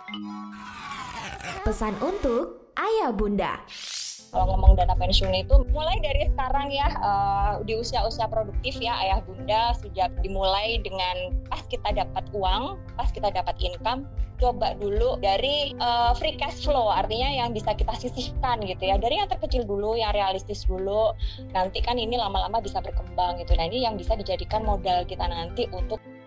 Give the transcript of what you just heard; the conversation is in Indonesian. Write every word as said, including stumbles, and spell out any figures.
Pesan untuk ayah bunda. Kalau ngomong dana pensiun itu mulai dari sekarang ya, uh, di usia-usia produktif ya ayah bunda, sejak dimulai dengan pas kita dapat uang, pas kita dapat income, coba dulu dari uh, free cash flow, artinya yang bisa kita sisihkan gitu ya, dari yang terkecil dulu, yang realistis dulu, nanti kan ini lama-lama bisa berkembang gitu. Nah ini yang bisa dijadikan modal kita nanti untuk